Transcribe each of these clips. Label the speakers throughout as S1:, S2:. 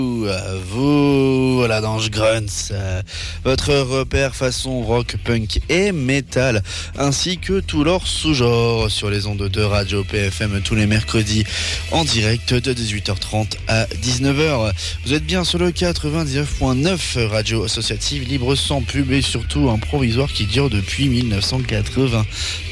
S1: Vous, voilà, dans Grunts, votre repère façon rock, punk et metal, ainsi que tout leur sous-genre sur les ondes de Radio PFM tous les mercredis en direct de 18h30 à 19h. Vous êtes bien sur le 99.9 Radio Associative, libre sans pub et surtout un provisoire qui dure depuis 1981.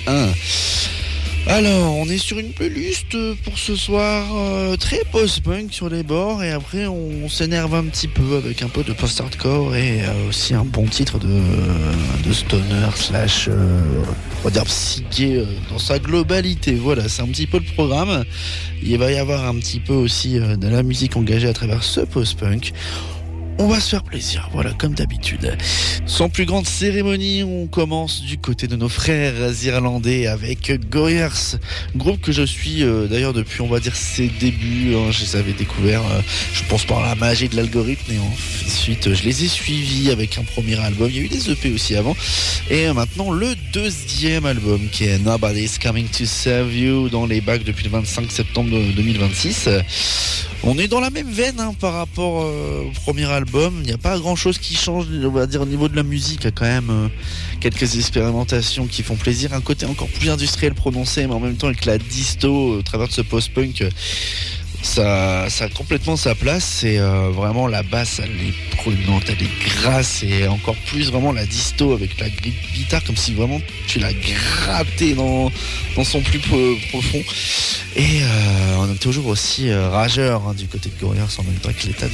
S1: Alors, on est sur une playlist pour ce soir très post-punk sur les bords et après on s'énerve un petit peu avec un peu de post-hardcore et aussi un bon titre de stoner slash on va dire psyché dans sa globalité. Voilà, c'est un petit peu le programme. Il va y avoir un petit peu aussi de la musique engagée à travers ce post-punk. On va se faire plaisir, voilà, comme d'habitude. Sans plus grande cérémonie, on commence du côté de nos frères irlandais avec Goyers, groupe que je suis d'ailleurs depuis, on va dire, ses débuts. Je les avais découverts, je pense, par la magie de l'algorithme, et ensuite je les ai suivis avec un premier album. Il y a eu des EP aussi avant, et maintenant le deuxième album qui est Nobody's Coming to Save You dans les bacs depuis le 25 septembre 2026. On est dans la même veine par rapport au premier album. Il n'y a pas grand chose qui change, on va dire, au niveau de la musique. Il y a quand même quelques expérimentations qui font plaisir. Un côté encore plus industriel prononcé, mais en même temps avec la disto au travers de ce post-punk. Ça a complètement sa place. C'est vraiment la basse, elle est prenante, elle est grasse, et encore plus vraiment la disto avec la guitare, comme si vraiment tu l'as gratté dans son plus profond. Et on est toujours aussi rageur du côté de Goyers, en même temps que l'état